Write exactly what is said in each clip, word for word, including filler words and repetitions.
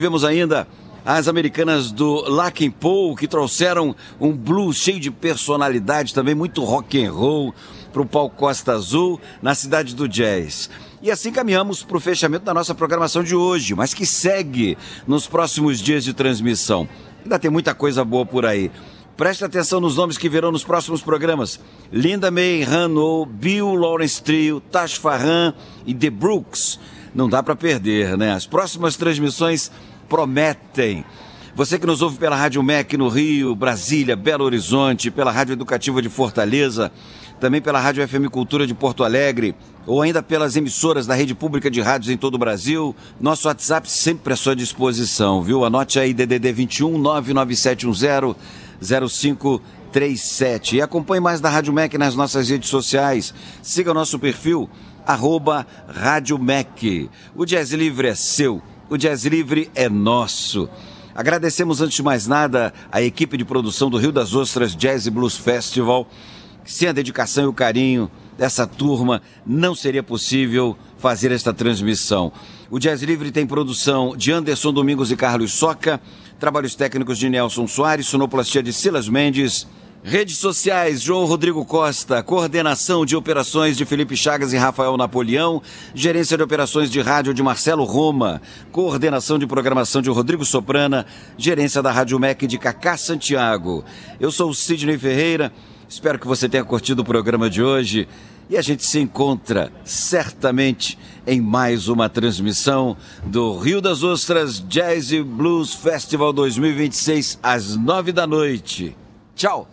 Tivemos ainda as americanas do Lac and Poe, que trouxeram um blues cheio de personalidade, também muito rock and roll, para o palco Costa Azul, na cidade do jazz. E assim caminhamos para o fechamento da nossa programação de hoje, mas que segue nos próximos dias de transmissão. Ainda tem muita coisa boa por aí. Preste atenção nos nomes que virão nos próximos programas. Linda May, Hano, Bill Lawrence Trio, Tash Farran e The Brooks. Não dá para perder, né? As próximas transmissões prometem. Você que nos ouve pela Rádio M E C no Rio, Brasília, Belo Horizonte, pela Rádio Educativa de Fortaleza, também pela Rádio F M Cultura de Porto Alegre, ou ainda pelas emissoras da Rede Pública de Rádios em todo o Brasil, nosso WhatsApp sempre à sua disposição, viu? Anote aí, D D D vinte e um, nove nove sete um zero, zero cinco três sete. E acompanhe mais da Rádio M E C nas nossas redes sociais. Siga o nosso perfil, arroba Rádio M E C. O Jazz Livre é seu. O Jazz Livre é nosso. Agradecemos, antes de mais nada, a equipe de produção do Rio das Ostras Jazz e Blues Festival. Sem a dedicação e o carinho dessa turma, não seria possível fazer esta transmissão. O Jazz Livre tem produção de Anderson Domingos e Carlos Soca, trabalhos técnicos de Nelson Soares, sonoplastia de Silas Mendes, redes sociais, João Rodrigo Costa, coordenação de operações de Felipe Chagas e Rafael Napoleão, gerência de operações de rádio de Marcelo Roma, coordenação de programação de Rodrigo Soprana, gerência da Rádio M E C de Cacá Santiago. Eu sou o Sidney Ferreira, espero que você tenha curtido o programa de hoje e a gente se encontra certamente em mais uma transmissão do Rio das Ostras Jazz e Blues Festival dois mil e vinte e seis às nove da noite. Tchau!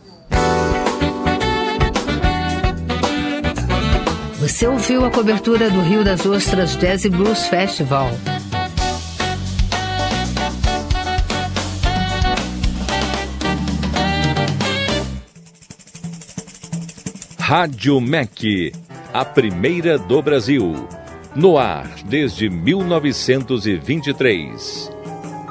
Você ouviu a cobertura do Rio das Ostras Jazz e Blues Festival. Rádio M E C, a primeira do Brasil. No ar desde mil novecentos e vinte e três.